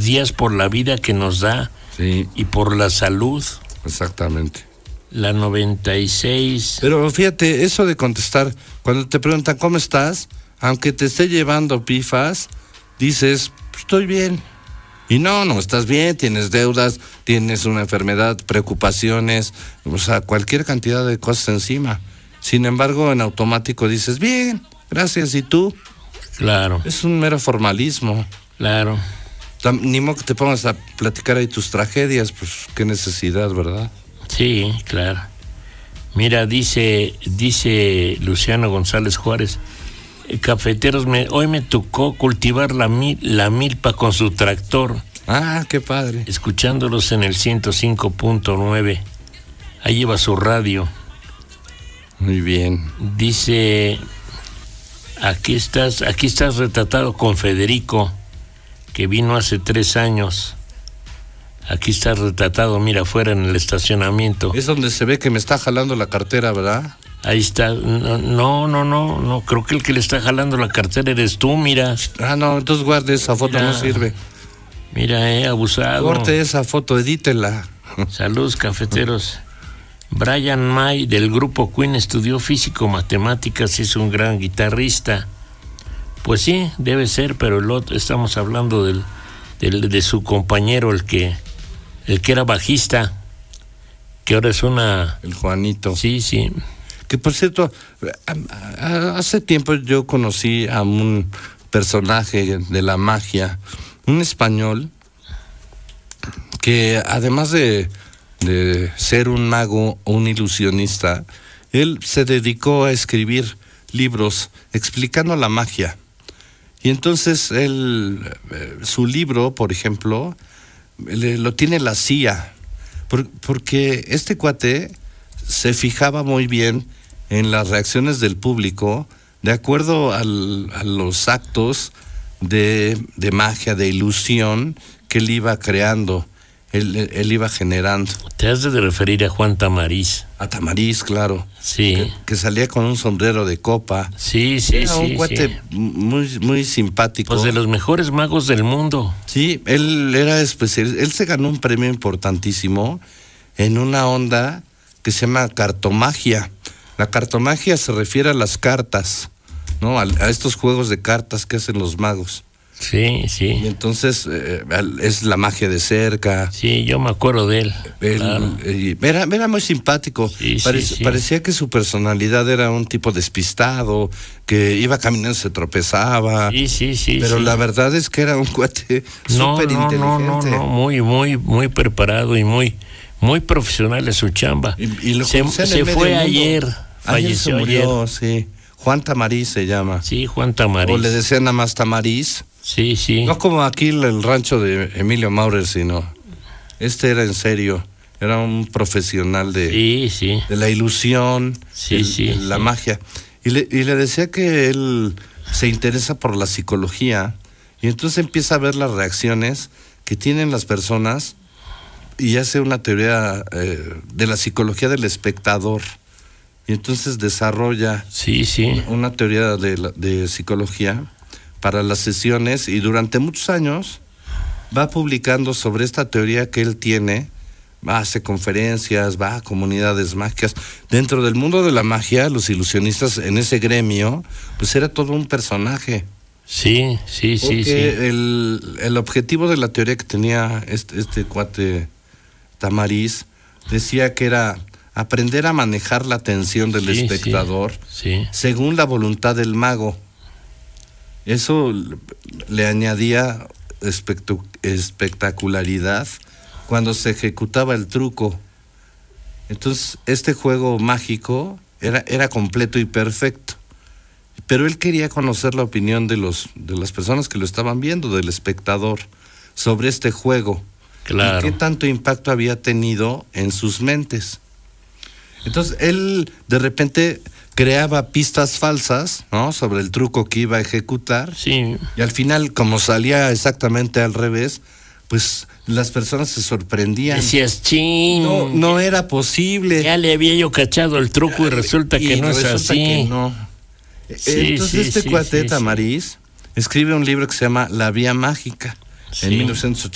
días por la vida que nos da, sí, y por la salud. Exactamente. La 96. Pero fíjate, eso de contestar, cuando te preguntan ¿cómo estás? Aunque te esté llevando pifas, dices, estoy bien. Y no estás bien, tienes deudas, tienes una enfermedad, preocupaciones, o sea, cualquier cantidad de cosas encima. Sin embargo, en automático dices, bien, gracias, ¿y tú? Claro. Es un mero formalismo. Claro. Ni modo que te pongas a platicar ahí tus tragedias, pues qué necesidad, ¿verdad? Sí, claro. Mira, dice Luciano González Juárez, cafeteros, hoy me tocó cultivar la milpa con su tractor. Ah, qué padre. Escuchándolos en el 105.9. Ahí lleva su radio. Muy bien. Dice, aquí estás retratado con Federico, que vino hace 3 años. Aquí está retratado, mira, afuera en el estacionamiento. Es donde se ve que me está jalando la cartera, ¿verdad? Ahí está. No, creo que el que le está jalando la cartera eres tú, mira. Ah, no, entonces guarde esa foto, no sirve. Mira, abusado. Corte esa foto, edítela. Saludos, cafeteros. Brian May, del grupo Queen, estudió físico, matemáticas y es un gran guitarrista. Pues sí, debe ser, pero el otro, estamos hablando de su compañero, el que era bajista, que ahora es el Juanito. Sí. Que por cierto, hace tiempo yo conocí a un personaje de la magia, un español, que además de ser un mago o un ilusionista, él se dedicó a escribir libros explicando la magia. Y entonces su libro, por ejemplo, lo tiene la CIA, porque este cuate se fijaba muy bien en las reacciones del público de acuerdo a los actos de magia, de ilusión que él iba creando, él iba generando. Te has de referir a Juan Tamariz. A Tamariz, claro. Sí. Que salía con un sombrero de copa. Sí. Era un cuate muy, muy simpático. Pues de los mejores magos del mundo. Sí, él era especial. Él se ganó un premio importantísimo en una onda que se llama cartomagia. La cartomagia se refiere a las cartas, ¿no? A estos juegos de cartas que hacen los magos. Sí. Y entonces es la magia de cerca. Sí, yo me acuerdo de él. Claro. Era muy simpático. Sí. Parecía que su personalidad era un tipo despistado, que iba caminando, se tropezaba. Sí. Pero la verdad es que era un cuate súper inteligente. No, muy preparado y muy profesional en su chamba. Y lo se fue ayer, falleció se murió, ayer. Sí. Juan Tamariz se llama. Sí, Juan Tamariz. O le decían nada más Tamariz. Sí. No como aquí el rancho de Emilio Maurer, sino era en serio. Era un profesional de la ilusión, la magia. Y le decía que él se interesa por la psicología y entonces empieza a ver las reacciones que tienen las personas y hace una teoría de la psicología del espectador. Y entonces desarrolla una teoría de psicología para las sesiones y durante muchos años va publicando sobre esta teoría que él tiene, hace conferencias, va a comunidades mágicas. Dentro del mundo de la magia, los ilusionistas en ese gremio, pues era todo un personaje. Sí. El objetivo de la teoría que tenía este cuate Tamariz decía que era aprender a manejar la atención del espectador según la voluntad del mago. Eso le añadía espectacularidad cuando se ejecutaba el truco. Entonces, este juego mágico era completo y perfecto. Pero él quería conocer la opinión de las personas que lo estaban viendo, del espectador, sobre este juego. Claro. Y qué tanto impacto había tenido en sus mentes. Entonces, él de repente creaba pistas falsas, ¿no? Sobre el truco que iba a ejecutar. Sí. Y al final, como salía exactamente al revés, pues las personas se sorprendían. Decías, chin. No era posible. Ya le había yo cachado el truco y resulta que no es así. Que no. Entonces cuate Tamariz escribe un libro que se llama La Vía Mágica en 1980.